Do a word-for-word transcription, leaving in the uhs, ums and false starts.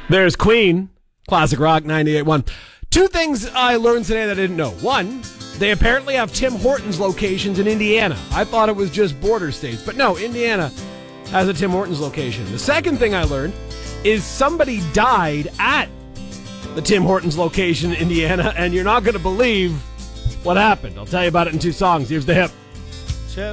There's Queen, classic rock ninety-eight point one. Two things I learned today that I didn't know. One, they apparently have Tim Hortons locations in Indiana. I thought it was just border states, but no, Indiana has a Tim Hortons location. The second thing I learned is somebody died at the Tim Hortons location in Indiana, and you're not going to believe what happened. I'll tell you about it in two songs. Here's the hip.